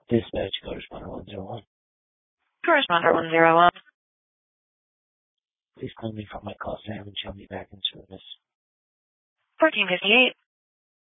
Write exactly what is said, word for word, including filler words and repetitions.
Dispatch, correspondent one zero one. Correspondent one zero one. Please claim me from my call, Sam, and show me back in service. fourteen fifty-eight.